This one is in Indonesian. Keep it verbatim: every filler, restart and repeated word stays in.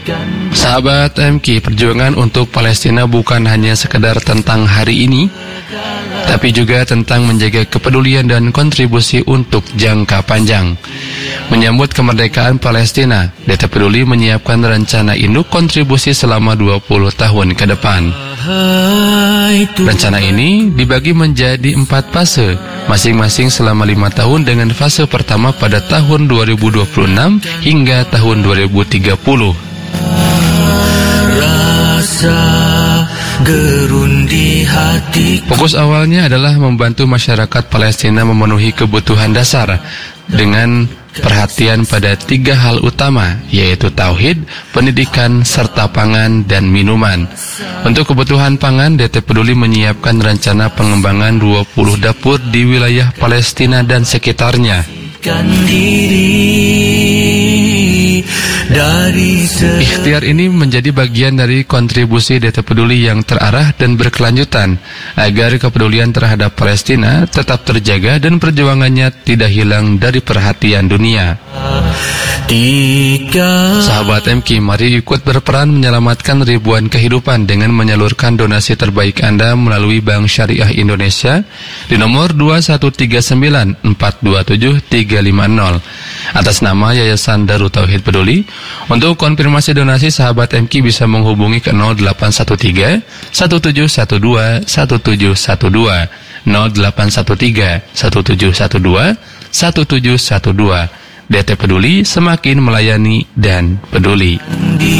Sahabat M K, perjuangan untuk Palestina bukan hanya sekedar tentang hari ini, tapi juga tentang menjaga kepedulian dan kontribusi untuk jangka panjang. Menyambut kemerdekaan Palestina, D T Peduli menyiapkan rencana induk kontribusi selama dua puluh tahun ke depan. Rencana ini dibagi menjadi empat fase, masing-masing selama lima tahun dengan fase pertama pada tahun dua ribu dua puluh enam hingga tahun dua ribu tiga puluh. Fokus awalnya adalah membantu masyarakat Palestina memenuhi kebutuhan dasar dengan perhatian pada tiga hal utama, yaitu tauhid, pendidikan, serta pangan dan minuman. Untuk kebutuhan pangan, D T Peduli menyiapkan rencana pengembangan dua puluh dapur di wilayah Palestina dan sekitarnya. Ikhtiar ini menjadi bagian dari kontribusi D T Peduli yang terarah dan berkelanjutan agar kepedulian terhadap Palestina tetap terjaga dan perjuangannya tidak hilang dari perhatian dunia. Sahabat M K, mari ikut berperan menyelamatkan ribuan kehidupan dengan menyalurkan donasi terbaik Anda melalui Bank Syariah Indonesia di nomor dua satu tiga sembilan empat dua tujuh tiga lima nol atas nama Yayasan Darut Tauhid Peduli. Untuk konfirmasi donasi, sahabat M K bisa menghubungi ke nol delapan satu tiga satu tujuh satu dua satu tujuh satu dua, nol delapan satu tiga satu tujuh satu dua satu tujuh satu dua. D T Peduli, semakin melayani dan peduli.